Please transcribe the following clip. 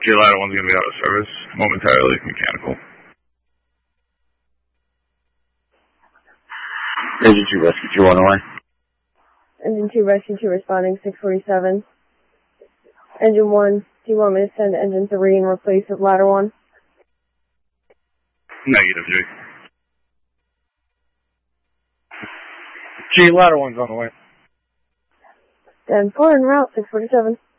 G ladder 1's going to be out of service momentarily, mechanical. Engine 2 Rescue 2 on the line. Engine 2 Rescue 2 responding 647. Engine 1, do you want me to send Engine 3 and replace with ladder 1? Negative, G. G, ladder 1's on the way. Then 4 en route, 647.